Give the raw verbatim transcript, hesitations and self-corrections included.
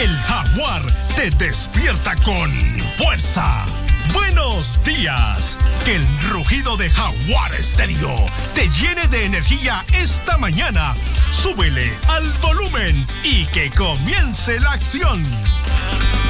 El Jaguar te despierta con fuerza. Buenos días. Que el rugido de Jaguar Estéreo te llene de energía esta mañana. Súbele al volumen y que comience la acción.